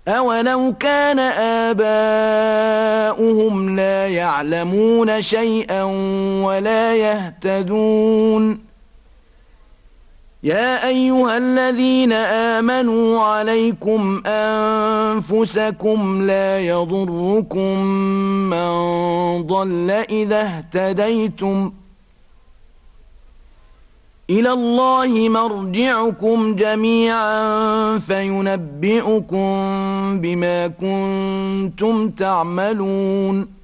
أولو كان آباؤهم لا يعلمون شيئا ولا يهتدون يا أيها الذين آمنوا عليكم أنفسكم لا يضركم من ضل إذا اهتديتم إلى الله مرجعكم جميعا فينبئكم بما كنتم تعملون